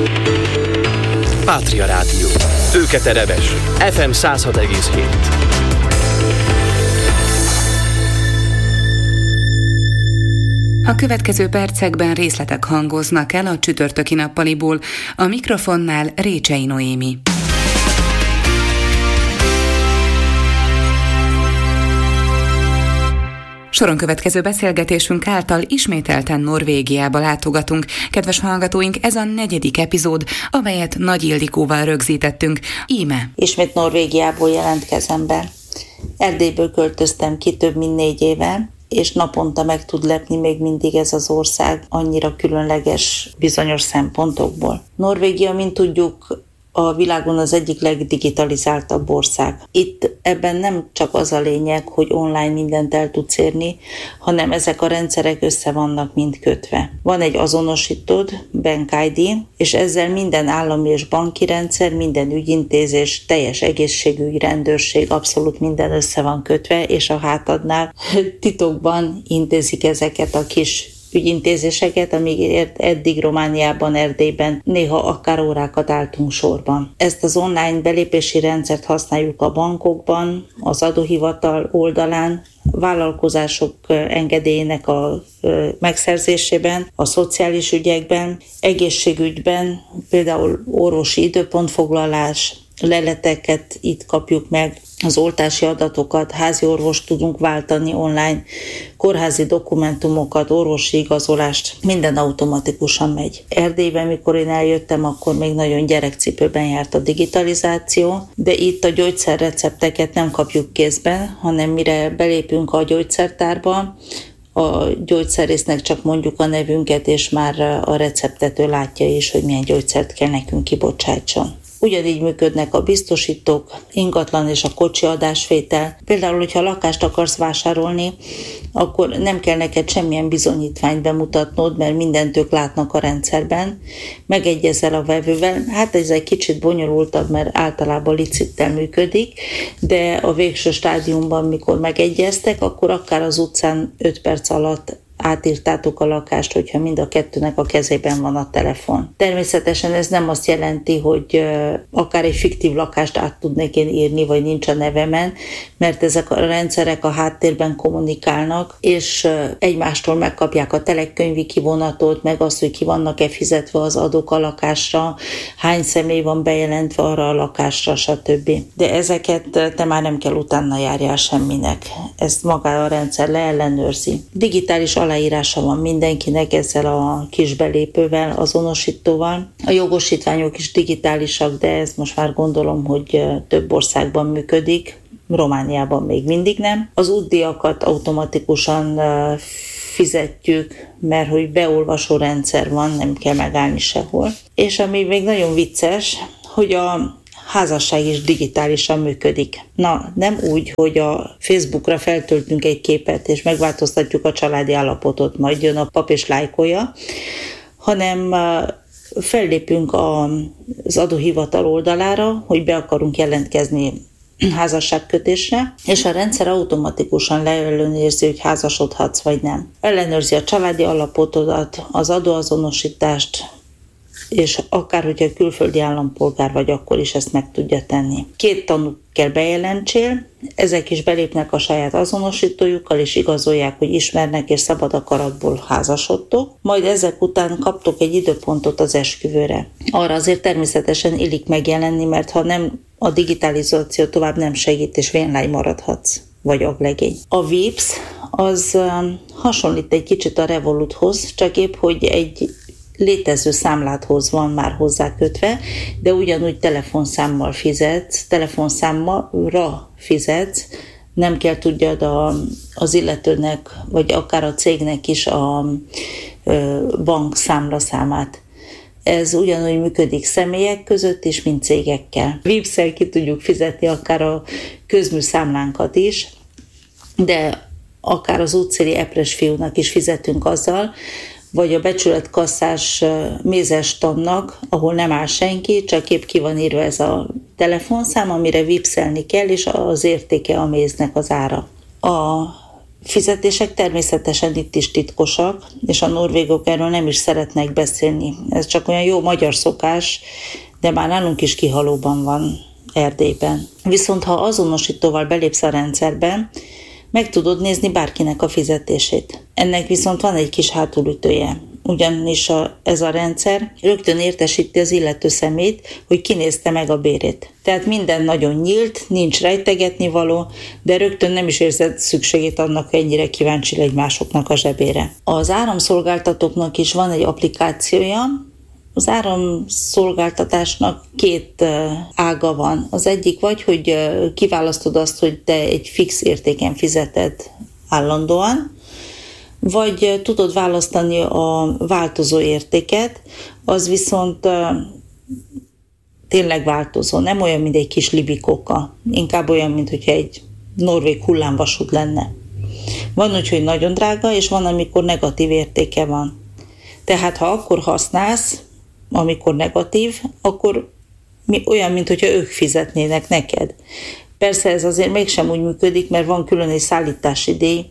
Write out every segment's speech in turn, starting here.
Pátria Rádió. Tőketereves. FM 106,7. A következő percekben részletek hangoznak el a csütörtöki nappaliból. A mikrofonnál Récsei Noémi. Soron következő beszélgetésünk által ismételten Norvégiába látogatunk. Kedves hallgatóink, ez a 4. epizód, amelyet Nagy Ildikóval rögzítettünk. Íme. Ismét Norvégiából jelentkezem be. Erdélyből költöztem ki több mint 4 éve, és naponta meg tud lepni még mindig ez az ország, annyira különleges bizonyos szempontokból. Norvégia, mint tudjuk, a világon az egyik legdigitalizáltabb ország. Itt ebben nem csak az a lényeg, hogy online mindent el tudsz érni, hanem ezek a rendszerek össze vannak mind kötve. Van egy azonosítód, Bank ID, és ezzel minden állami és banki rendszer, minden ügyintézés, teljes egészségügy, rendőrség, abszolút minden össze van kötve, és a hátadnál titokban intézik ezeket a kis ügyintézéseket, amíg eddig Romániában, Erdélyben néha akár órákat álltunk sorban. Ezt az online belépési rendszert használjuk a bankokban, az adóhivatal oldalán, vállalkozások engedélyének a megszerzésében, a szociális ügyekben, egészségügyben, például orvosi időpontfoglalás, leleteket itt kapjuk meg, az oltási adatokat, házi orvost tudunk váltani online, kórházi dokumentumokat, orvosi igazolást, minden automatikusan megy. Erdélyben, mikor én eljöttem, akkor még nagyon gyerekcipőben járt a digitalizáció, de itt a gyógyszerrecepteket nem kapjuk kézben, hanem mire belépünk a gyógyszertárba, a gyógyszerésznek csak mondjuk a nevünket, és már a receptető látja is, hogy milyen gyógyszert kell nekünk kibocsátson. Ugyanígy működnek a biztosítók, ingatlan és a kocsi adásvétel. Például, hogyha lakást akarsz vásárolni, akkor nem kell neked semmilyen bizonyítványt bemutatnod, mert mindent ők látnak a rendszerben. Megegyezel a vevővel. Hát ez egy kicsit bonyolultabb, mert általában licittel működik, de a végső stádiumban, mikor megegyeztek, akkor akár az utcán 5 perc alatt átírtátok a lakást, hogyha mind a kettőnek a kezében van a telefon. Természetesen ez nem azt jelenti, hogy akár egy fiktív lakást át tudnék én írni, vagy nincs a nevemen, mert ezek a rendszerek a háttérben kommunikálnak, és egymástól megkapják a telekönyvi kivonatot, meg azt, hogy ki vannak-e fizetve az adók a lakásra, hány személy van bejelentve arra a lakásra, stb. De ezeket te már nem kell utána járjál semminek. Ezt maga a rendszer leellenőrzi. Digitális aláírása van mindenkinek ezzel a kis belépővel, azonosítóval. A jogosítványok is digitálisak, de ez most már gondolom, hogy több országban működik. Romániában még mindig nem. Az útdíjakat automatikusan fizetjük, mert hogy beolvasó rendszer van, nem kell megállni sehol. És ami még nagyon vicces, hogy a házasság is digitálisan működik. Na, nem úgy, hogy a Facebookra feltöltünk egy képet, és megváltoztatjuk a családi állapotot, majd jön a pap és lájkolja, hanem fellépünk az adóhivatal oldalára, hogy be akarunk jelentkezni házasságkötésre, és a rendszer automatikusan leellenőrzi, hogy házasodhatsz vagy nem. Ellenőrzi a családi állapotodat, az adóazonosítást, és akár, hogyha külföldi állampolgár vagy, akkor is ezt meg tudja tenni. 2 tanút kell bejelentsél, ezek is belépnek a saját azonosítójukkal, és igazolják, hogy ismernek, és szabad akaratból házasodtok. Majd ezek után kaptok egy időpontot az esküvőre. Arra azért természetesen illik megjelenni, mert ha nem, a digitalizáció tovább nem segít, és vénlány maradhatsz, vagy aglegény. A VIPS az hasonlít egy kicsit a Revoluthoz, csak épp, hogy egy létező számládhoz van már hozzá kötve, de ugyanúgy telefonszámmal fizetsz, telefonszámra fizetsz, nem kell tudjad az illetőnek, vagy akár a cégnek is a bank számlaszámát. Ez ugyanúgy működik személyek között is, mint cégekkel. VIPS-szel ki tudjuk fizetni akár a közműszámlánkat is, de akár az útszéli epres fiúnak is fizetünk azzal, vagy a becsületkasszás mézestamnak, ahol nem áll senki, csak épp ki van írva ez a telefonszám, amire vipszelni kell, és az értéke a méznek az ára. A fizetések természetesen itt is titkosak, és a norvégok erről nem is szeretnek beszélni. Ez csak olyan jó magyar szokás, de már nálunk is kihalóban van Erdélyben. Viszont ha azonosítóval belépsz a rendszerbe, meg tudod nézni bárkinek a fizetését. Ennek viszont van egy kis hátulütője, ugyanis ez a rendszer rögtön értesíti az illető személyt, hogy kinézte meg a bérét. Tehát minden nagyon nyílt, nincs rejtegetni való, de rögtön nem is érzed szükségét annak, hogy ennyire kíváncsi legy másoknak a zsebére. Az áramszolgáltatóknak is van egy applikációja. Az áramszolgáltatásnak két ága van. Az egyik hogy kiválasztod azt, hogy te egy fix értéken fizeted állandóan, vagy tudod választani a változó értéket, az viszont tényleg változó, nem olyan, mint egy kis libikóka, inkább olyan, mint hogyha egy norvég hullámvasút lenne. Van úgy, hogy nagyon drága, és van, amikor negatív értéke van. Tehát ha akkor használsz, amikor negatív, akkor olyan, mint hogyha ők fizetnének neked. Persze ez azért mégsem úgy működik, mert van külön egy szállítási díj,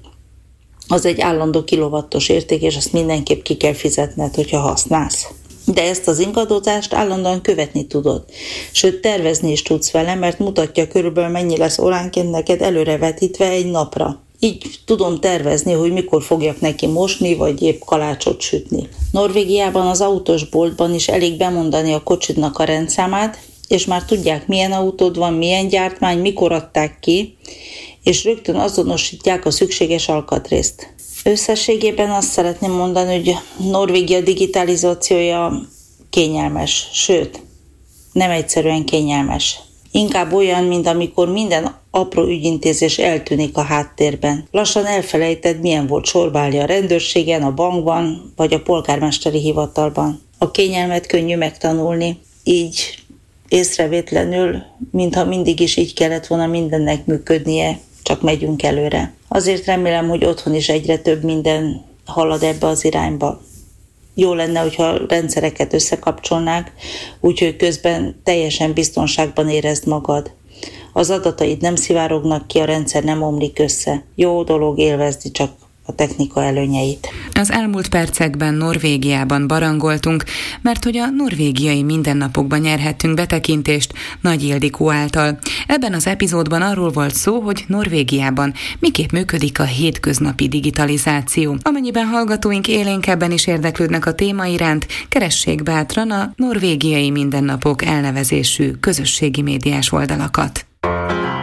az egy állandó kilowattos érték, és azt mindenképp ki kell fizetned, hogyha használsz. De ezt az ingadozást állandóan követni tudod. Sőt, tervezni is tudsz vele, mert mutatja körülbelül mennyi lesz óránként neked előrevetítve egy napra. Így tudom tervezni, hogy mikor fogjak neki mosni, vagy épp kalácsot sütni. Norvégiában az autós boltban is elég bemondani a kocsidnak a rendszámát, és már tudják, milyen autód van, milyen gyártmány, mikor adták ki, és rögtön azonosítják a szükséges alkatrészt. Összességében azt szeretném mondani, hogy Norvégia digitalizációja kényelmes, sőt, nem egyszerűen kényelmes. Inkább olyan, mint amikor minden apró ügyintézés eltűnik a háttérben. Lassan elfelejted, milyen volt sorbálni a rendőrségen, a bankban, vagy a polgármesteri hivatalban. A kényelmet könnyű megtanulni, így észrevétlenül, mintha mindig is így kellett volna mindennek működnie, csak megyünk előre. Azért remélem, hogy otthon is egyre több minden halad ebbe az irányba. Jó lenne, hogyha a rendszereket összekapcsolnák, úgyhogy közben teljesen biztonságban érezd magad. Az adataid nem szivárognak ki, a rendszer nem omlik össze. Jó dolog élvezni csak a technika előnyeit. Az elmúlt percekben Norvégiában barangoltunk, mert hogy a norvégiai mindennapokban nyerhettünk betekintést Nagy Ildikó által. Ebben az epizódban arról volt szó, hogy Norvégiában miképp működik a hétköznapi digitalizáció. Amennyiben hallgatóink élénkebben is érdeklődnek a téma iránt, keressék bátran a Norvégiai Mindennapok elnevezésű közösségi médiás oldalakat.